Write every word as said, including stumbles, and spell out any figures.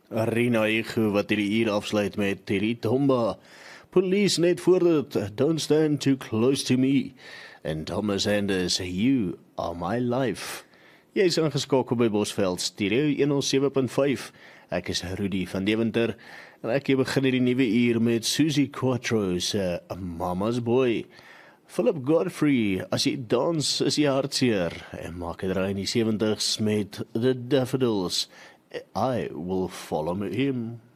Arina Igu wat hierdie uur afsluit met Terry Tomba. Police net voor dit, Don't Stand Too Close to Me. En Thomas Anders, You Are My Life. Jy is ingeskakel by Bosveld Stereo honderd sewe punt vyf. Ek is Rudy van Deventer en ek begin hierdie nuwe uur met Susie Quatro se Mama's Boy. Philip Godfrey, as jy dans is jy hartseer, en maak het draai in die sewentig's met The Daffodils. I Will Follow Him.